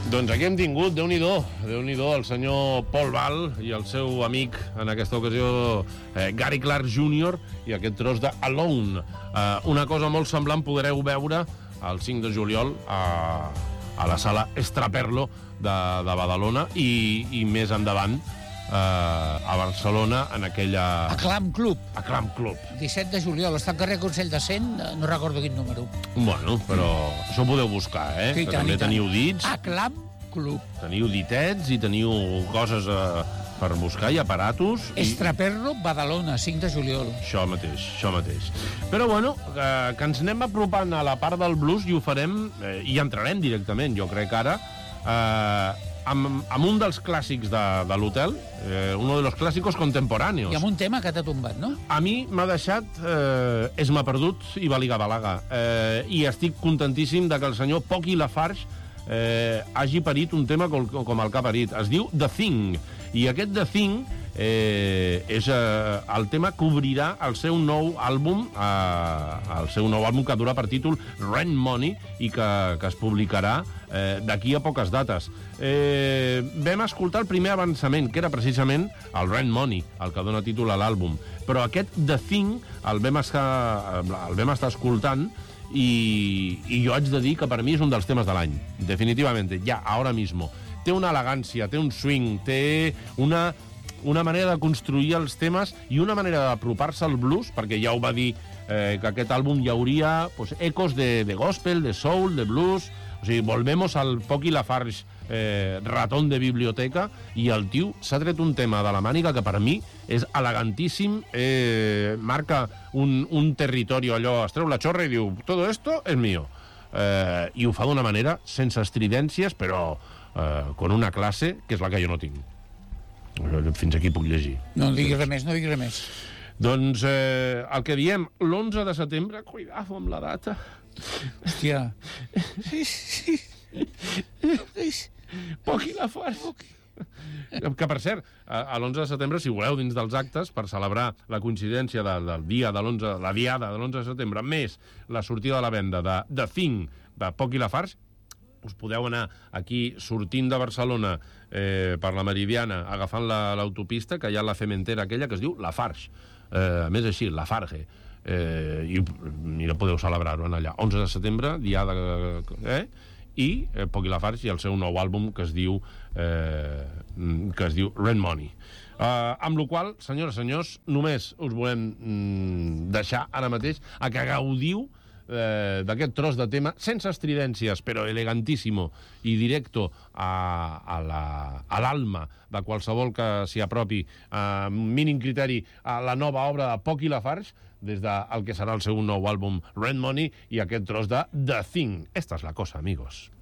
Doncs aquí hem tingut, Déu-n'hi-do, el senyor Paul Ball i el seu amic, en aquesta ocasió, Gary Clark Jr., i aquest tros de Alone. Una cosa molt semblant podreu veure el 5 de juliol a la sala Estraperlo de Badalona i més endavant a Barcelona en aquella... A Clam Club. A Clam Club. 17 de juliol, està al carrer Consell de Cent, no recordo quin número. Bueno, però això ho podeu buscar, Sí, que també teniu dits. A Clam Club. Teniu ditets i teniu coses per buscar i aparatos. Estraperlo, Badalona, 5 de juliol. Això mateix. Però bueno, que ens anem apropant a la part del blues i ho farem, i entrarem directament, jo crec ara, amb un dels clàssics de l'hotel, uno de los clàssicos contemporáneos. I amb un tema que t'ha tombat, no? A mi m'ha deixat Es m'ha perdut i Baliga Balaga. I estic contentíssim de que el senyor Pocky Lafarge hagi parit un tema com el que ha parit. Es diu The Thing. I aquest The Thing el tema cobrirà el seu nou àlbum que durà per títol Rent Money i que es publicarà d'aquí a poques dates. Vam escoltar el primer avançament, que era precisament el Rent Money, el que dona títol a l'àlbum. Però aquest The Thing el vam estar escoltant i jo haig de dir que per mi és un dels temes de l'any. Definitivamente, ja, ahora mismo. Té una elegància, té un swing, té una manera de construir els temes i una manera d'apropar-se al blues, perquè ja ho va dir que aquest àlbum hi hauria ecos de gospel, de soul, de blues. O sigui, volvemos al Pocky Lafarge ratón de biblioteca, i el tio s'ha tret un tema de la màniga que per mi és elegantíssim, marca un territori allò, es treu la xorra i diu todo esto es mío, i ho fa d'una manera sense estridències, però con una classe que és la que jo no tinc. Fins aquí puc llegir. No diguis res més. Doncs el que diem, l'11 de setembre, cuidado amb la data. Hòstia. Pocky Lafarge. Que, per cert, l'11 de setembre, si voleu, dins dels actes, per celebrar la coincidència del dia de l'11, la diada de l'11 de setembre, més la sortida de la venda de The Thing de Pocky Lafarge, us podeu anar aquí, sortint de Barcelona per la Meridiana, agafant l'autopista, que hi ha la cementera aquella que es diu Lafarge. A més, així, Lafarge. I mira, podeu celebrar-ho allà. 11 de setembre, diada... i Pocky Lafarge i el seu nou àlbum que es diu Rent Money. Amb la qual cosa, senyores i senyors, només us volem deixar ara mateix a que gaudiu d'aquest tros de tema, sense estridències, però elegantíssimo i directo a l'alma de qualsevol que s'hi apropi amb mínim criteri a la nova obra de Pocky Lafarge, des del que serà el seu nou àlbum Rent Money i aquest tros de The Thing. Esta es la cosa, amigos.